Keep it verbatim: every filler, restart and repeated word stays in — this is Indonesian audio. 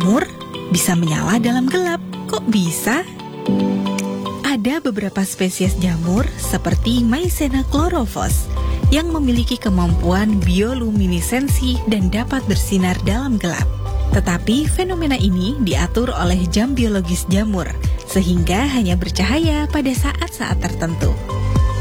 jamur bisa menyala dalam gelap. Kok bisa? Ada beberapa spesies jamur seperti Mycena chlorophyllus yang memiliki kemampuan bioluminesensi dan dapat bersinar dalam gelap. Tetapi fenomena ini diatur oleh jam biologis jamur, sehingga hanya bercahaya pada saat-saat tertentu.